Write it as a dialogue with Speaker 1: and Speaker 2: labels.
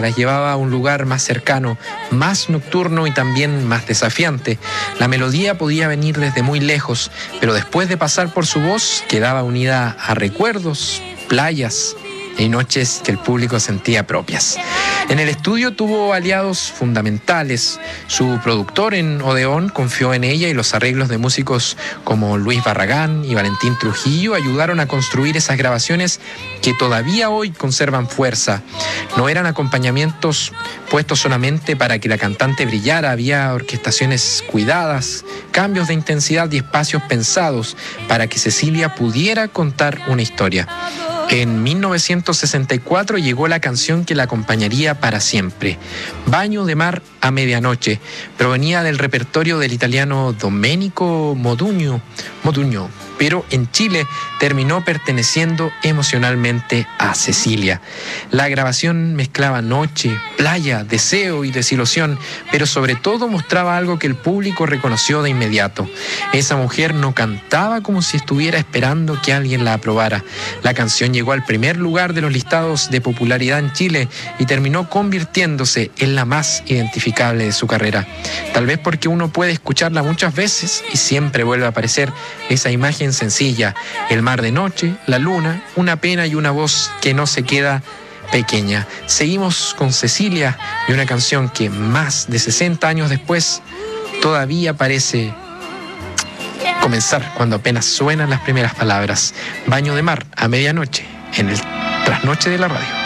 Speaker 1: las llevaba a un lugar más cercano, más nocturno y también más desafiante. La melodía podía venir desde muy lejos, pero después de pasar por su voz quedaba unida a recuerdos, playas y noches que el público sentía propias. En el estudio tuvo aliados fundamentales. Su productor en Odeón confió en ella y los arreglos de músicos como Luis Barragán y Valentín Trujillo ayudaron a construir esas grabaciones que todavía hoy conservan fuerza. No eran acompañamientos puestos solamente para que la cantante brillara, había orquestaciones cuidadas, cambios de intensidad y espacios pensados para que Cecilia pudiera contar una historia. En 1964 llegó la canción que la acompañaría para siempre, Baño de mar a medianoche. Provenía del repertorio del italiano Domenico Modugno, pero en Chile terminó perteneciendo emocionalmente a Cecilia. La grabación mezclaba noche, playa, deseo y desilusión, pero sobre todo mostraba algo que el público reconoció de inmediato. Esa mujer no cantaba como si estuviera esperando que alguien la aprobara. La canción llegó al primer lugar de los listados de popularidad en Chile y terminó convirtiéndose en la más identificable de su carrera. Tal vez porque uno puede escucharla muchas veces y siempre vuelve a aparecer esa imagen sencilla, el mar de noche, la luna, una pena y una voz que no se queda pequeña. Seguimos con Cecilia y una canción que más de 60 años después todavía parece comenzar cuando apenas suenan las primeras palabras. Baño de mar a medianoche en el trasnoche de la radio.